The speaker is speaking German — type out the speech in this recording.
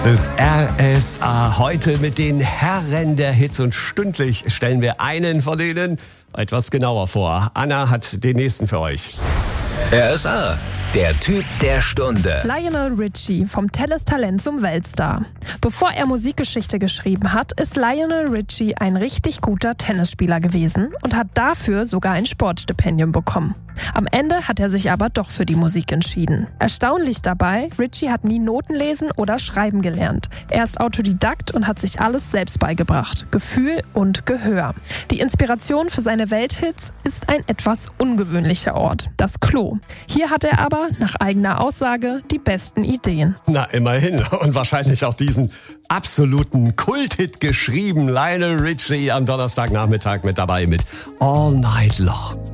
Das ist RSA heute mit den Herren der Hits und stündlich stellen wir einen von denen etwas genauer vor. Anna hat den nächsten für euch. RSA, der Typ der Stunde. Lionel Richie, vom Tennistalent zum Weltstar. Bevor er Musikgeschichte geschrieben hat, ist Lionel Richie ein richtig guter Tennisspieler gewesen und hat dafür sogar ein Sportstipendium bekommen. Am Ende hat er sich aber doch für die Musik entschieden. Erstaunlich dabei, Richie hat nie Noten lesen oder schreiben gelernt. Er ist Autodidakt und hat sich alles selbst beigebracht. Gefühl und Gehör. Die Inspiration für seine Welthits ist ein etwas ungewöhnlicher Ort, das Klo. Hier hat er aber, nach eigener Aussage, die besten Ideen. Na, immerhin. Und wahrscheinlich auch diesen absoluten Kulthit geschrieben. Lionel Richie am Donnerstagnachmittag mit dabei mit All Night Long.